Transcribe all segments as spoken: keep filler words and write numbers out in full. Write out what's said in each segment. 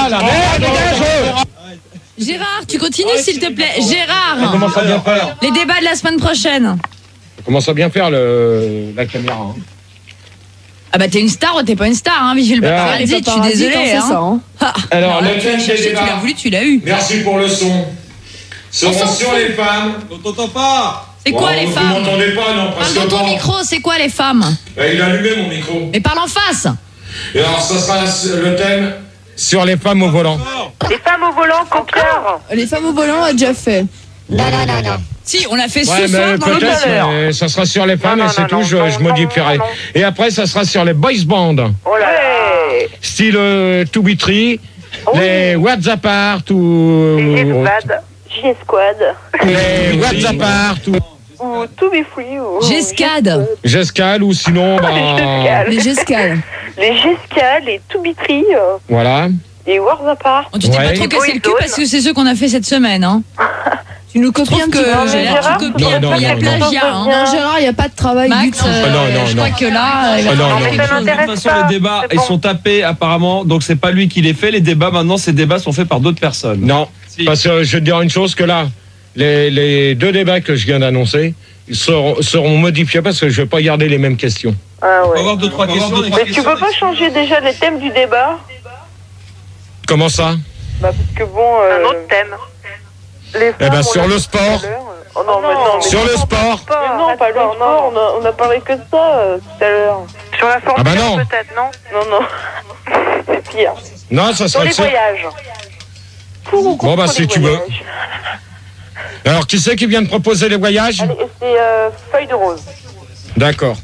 là, là. Merde, dégage. Gérard, tu continues s'il te plaît. Gérard, Ça commence à bien faire. les débats de la semaine prochaine. Ça commence à bien faire le, la caméra. Hein. Ah bah t'es une star ou t'es pas une star, hein, Vigile Ah, Paparazzi, je suis désolée. Hein. Ça, hein. Ah. Alors, le tu thème l'as des cherché, tu l'as débats. voulu, tu l'as eu. Merci pour le son. Seront s'en sur fout. les femmes. On t'entend pas. C'est quoi Bon, les vous femmes? m'entendez pas, non? Parle Parce dans que ton bon, micro, c'est quoi les femmes? bah, il a allumé mon micro. Mais parle en face. Et alors, ça sera le thème sur les femmes au volant. Les femmes au volant, compteur. Les femmes au volant, on a déjà fait. Non, non, non, non. Si, on l'a fait ce Ouais, soir mais dans le peut-être, tout à l'heure. mais ça sera sur les femmes Non, et non, c'est non, tout, non, je, non, je non, modifierai. non, non. Et après, ça sera sur les boys band, Oh là là. style euh, To Be Tree, Oui. les What's Apart ou Les G-Squad. G-Squad. les What's Apart ou Ou To Be Free. Ou... Gescade. Gescal ou sinon, bah, Gescal. Les Gescal. Les Gescal, les To Be Free, euh, voilà. les Wars Apart. Oh, tu t'es Ouais. pas trop Les cassé le cul Boyzone. parce que c'est ceux qu'on a fait cette semaine. Hein. Tu nous copies Trouve un que petit peu. Non, mais j'ai l'air Gérard, de copier. Non, non, Il y a non, plagiat. non. Hein. Non, Gérard, il n'y a pas de travail du Max, tout. euh, Ah, non, non, je non. crois que là, il va Ah, non, falloir non, quelque mais ça chose. m'intéresse. De toute façon, pas. les débats, C'est ils bon. sont tapés apparemment, donc c'est pas lui qui les fait. Les débats maintenant, ces débats sont faits par d'autres personnes. Non, Si. parce que je vais te dire une chose, que là, les, les deux débats que je viens d'annoncer ils seront, seront modifiés parce que je vais pas garder les mêmes questions. Ah On va ouais. avoir deux, trois questions. Mais tu peux pas changer déjà les thèmes du débat? Comment ça? Bah parce que bon... Euh... Un autre thème. Les Eh femmes, ben, on sur l'a le dit sport. tout à l'heure. Oh non, mais non, mais Sur le non, sport. pas- Mais non, pas le sport, on a, on a parlé que de ça euh, tout à l'heure. Sur la Formule Ah bah non. peut-être, non? Non, non. C'est pire. Non, ça Sur sera les sur... voyages. Pour ou contre Bon, bah, les si tu veux. voyages? Alors, qui c'est qui vient de proposer les voyages? Allez, c'est euh, feuille de rose. D'accord.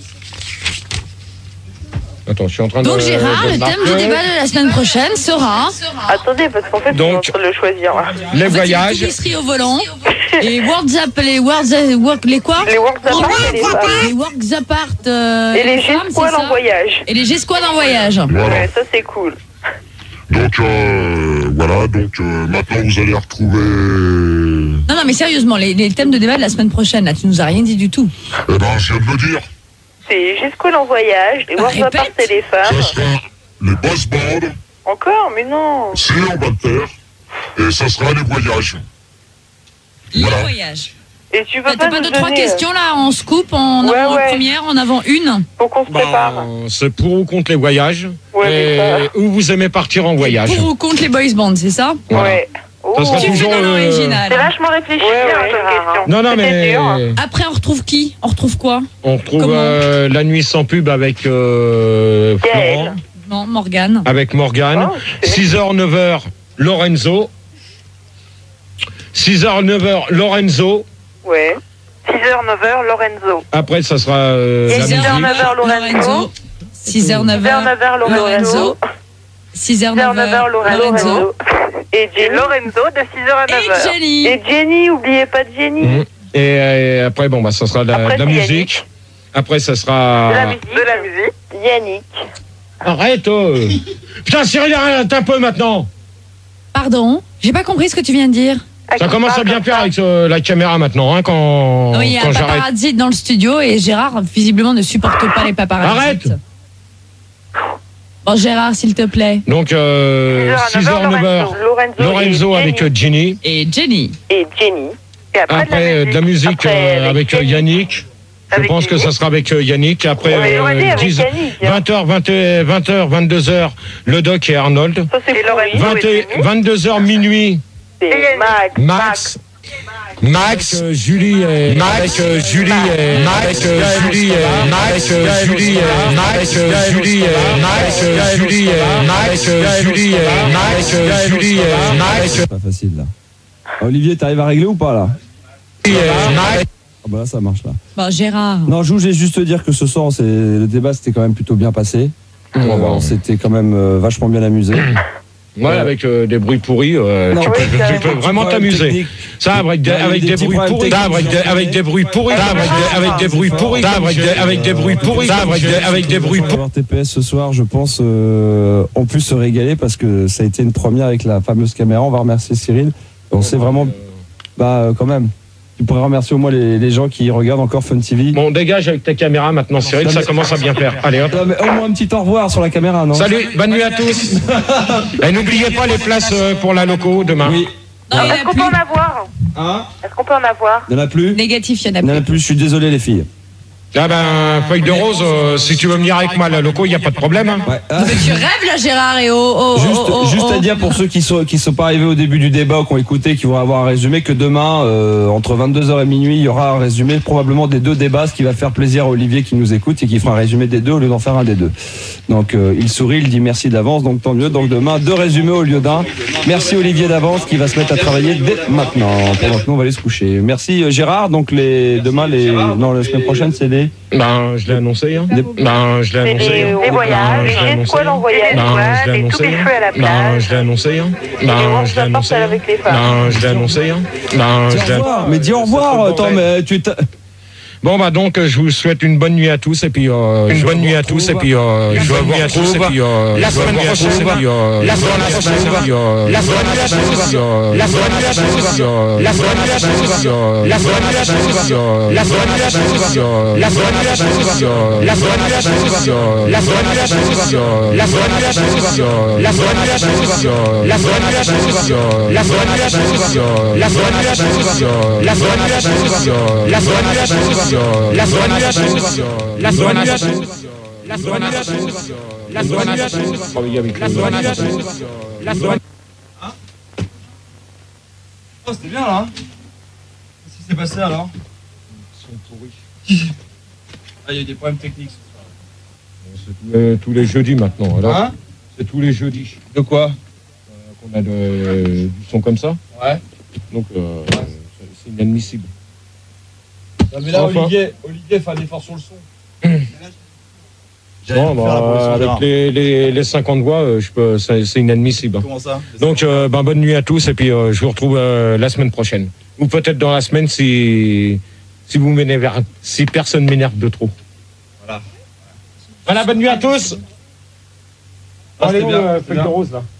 Attends, je suis en train de... Donc Gérard, de le thème marquer. du débat de la semaine prochaine sera Attendez, parce qu'en fait, Donc, on est en train de le choisir. là. Les en fait, voyages. une tourisserie au volant, les Worlds Up, les Worlds, work, les quoi? Les works apart et les femmes. Les Works Apart. euh, Et les femmes, G-Squad c'est ça en voyage. Et les G-Squad en voyage. Ouais, ça c'est cool. Donc, euh, voilà, donc euh, maintenant vous allez retrouver... Non, non, mais sérieusement, les, les thèmes de débat de la semaine prochaine, là, tu nous as rien dit du tout. Eh ben, je viens de le dire. C'est G-Squad en voyage, les Bah, works apart répète. et les Ça femmes. sera les boss bands, Encore? Mais non. c'est on va le faire. Et ça sera les voyages. Les Voilà. voyages. Et tu veux T'as pas pas nous deux, trois donner, questions, là, en scoop, en Ouais, avant ouais. première, en avant une? euh, Faut qu'on se prépare. Ben, c'est pour ou contre les voyages. Ouais, et mais où vous aimez partir en voyage. Pour ou contre les boys bands, c'est ça? Voilà. Ouais. Ça sera Oh. Tu fais toujours, dans euh, l'original. C'est vachement réfléchi, Ouais, hein, ouais, comme Gérard, question. Non, non, C'était mais dur, hein. Après, on retrouve qui? On retrouve quoi? on retrouve Comment euh, la nuit sans pub avec euh, Gaël. Florent, Non, Morgane. avec Morgane. Oh, c'est- six heures, neuf heures, Lorenzo. six heures, neuf heures, Lorenzo. Ouais. six heures, neuf heures, Lorenzo. Après, ça sera euh, Et la six heures, musique. neuf heures, Lorenzo. six heures, neuf six heures, heures, neuf heures, Lorenzo. Lorenzo. six heures, six heures, neuf neuf heures, heures, Lorenzo. Lorenzo. Et Jenny. Lorenzo de six heures à neuf heures. Et Jenny. Et Jenny, oubliez pas de Jenny. Mhm. Et, euh, après, bon, bah, ça sera de la, Après, de la c'est musique. Yannick. Après, ça sera. De la musique. De la musique. Yannick. Arrête! euh. Putain, Cyril, arrête un peu maintenant! Pardon, j'ai pas compris ce que tu viens de dire. Ça commence à bien faire avec euh, la caméra maintenant, hein, quand, Oui, il y a quand un j'arrête. paparazzi dans le studio et Gérard, visiblement, ne supporte pas les paparazzi. Arrête. Bon, Gérard, s'il te plaît. Donc, euh, six heures, neuf heures, Lorenzo, Lorenzo et avec Jenny. euh, Ginny. Et Jenny. Et Jenny. Et après, Après, euh, de la musique Après, euh, avec euh, Jenny. Yannick. Je Avec pense que Yannick. ça sera avec euh, Yannick. Après, Ouais, on va dire avec dix Yannick, hein. vingt heures, vingt heures, vingt-deux heures, le Doc et Arnold. Ça, c'est Lorenzo. vingt et- vingt-deux heures minuit, C'est Max. Max. Max, euh, Julie et Max, euh, Julie et Max, euh, Julie et Max, euh, Julie et Max, euh, Julie et Max, euh, Julie et Max, euh, Julie et Max, euh, Julie et Max, C'est pas facile là. Olivier, t'arrives à régler ou pas là? et Max. Ah bah là, ça marche là. Bon, Gérard. Non, je voulais juste te dire que ce soir, c'est le débat s'était quand même plutôt bien passé. Mmh. On s'était quand même euh, vachement bien amusé. Ouais, avec euh, des bruits pourris, euh, Non, tu, oui, peux, tu carrément. peux vraiment Problème t'amuser. technique. Ça, avec des, Il y a eu avec des des petits bruits problèmes pourris, ça, techniques, avec des, j'en avec des bruits pourris, ça, avec des, avec des bruits pourris, ça, avec des, avec des bruits pourris, ça, avec des, avec des bruits pourris. Avoir T P S ce soir, je pense, euh, on peut se régaler parce que ça a été une première avec la fameuse caméra. On va remercier Cyril. On s'est vraiment, bah euh, quand même. Tu pourrais remercier au moins les, les gens qui regardent encore Fun T V. Bon, dégage avec ta caméra maintenant, Cyril, ça commence à bien faire. Allez hop. Non, mais au moins un petit au revoir sur la caméra, non? Salut, bonne nuit à tous. Et n'oubliez pas les places euh, pour la loco demain. Oui. Non, il y en Est-ce a qu'on plus. peut en avoir Hein? Est-ce qu'on peut en avoir Il n'y en a plus? Négatif, il y en a Il n'y en a plus. plus, je suis désolé les filles. Ah ben, feuille de rose, euh, si tu veux venir avec moi à la loco, il n'y a pas de problème. Hein. Ouais. Ah. Mais tu rêves là, Gérard, et oh, oh, Juste, oh, oh, juste oh. à dire pour ceux qui sont qui sont pas arrivés au début du débat ou qui ont écouté, qui vont avoir un résumé, que demain euh, entre vingt-deux heures et minuit, il y aura un résumé probablement des deux débats, ce qui va faire plaisir à Olivier qui nous écoute et qui fera un résumé des deux au lieu d'en faire un des deux. Donc euh, il sourit, il dit merci d'avance, donc tant mieux. Donc demain deux résumés au lieu d'un. Merci Olivier d'avance qui va se mettre à travailler dès maintenant. Pendant que nous on va aller se coucher. Merci euh, Gérard. Donc les demain les non la semaine prochaine c'est les Ben, je l'ai annoncé. Hein. Des- Ben, je l'ai Les, annoncé. hein. les voyages, Ben, je l'ai les annoncé. étoiles en voyage, Ben, je l'ai les annoncé. tous les feux à la Ben, plage. je l'ai annoncé. hein. les Ben, manches je l'ai à annoncé. porte avec les femmes. Ben, je l'ai annoncé. hein. Ben, Dis je au l'ai revoir. Mais dis au revoir. Attends mais tu t'as- Bon bah donc je vous souhaite une bonne nuit à tous et puis euh, une bonne nuit à tous et puis euh, je vous nuit à tous et puis euh, la semaine prochaine et puis euh, la semaine prochaine et puis euh, la semaine prochaine et puis euh, la semaine prochaine et puis euh, la semaine prochaine et puis euh, la semaine prochaine et puis euh, la semaine prochaine et puis euh, la semaine prochaine et puis euh, la semaine prochaine et puis euh, la semaine prochaine et puis euh, la semaine prochaine et puis euh, la semaine prochaine et puis euh, la semaine prochaine et puis euh, la semaine prochaine et puis euh, la semaine prochaine et puis euh, la semaine prochaine et puis euh, la semaine prochaine et puis la semaine à tous, la semaine à tous, la semaine à tous, la semaine à tous, la semaine à tous, la semaine. Oh, c'était bien là. Qu'est-ce qui s'est passé alors? Ils sont pourris. Ah, il y a eu des problèmes techniques. C'est tous les, tous les jeudis maintenant. Alors, Hein? c'est tous les jeudis De quoi? euh, qu'on a de- du son comme ça. Ouais. Donc euh, c'est- c'est inadmissible. Non, mais là, Enfin. Olivier, Olivier fait un effort sur le son. Non, bah, avec les, les, les cinquante voix, euh, je peux, c'est, c'est inadmissible. Comment ça? Donc, euh, ben, bonne nuit à tous et puis euh, je vous retrouve euh, la semaine prochaine. Ou peut-être dans la semaine si, si, vous m'énervez, si personne m'énerve de trop. Voilà. Voilà, bonne nuit à tous. Ah, Allez, c'était où, bien, euh, c'était feuille de bien. rose là.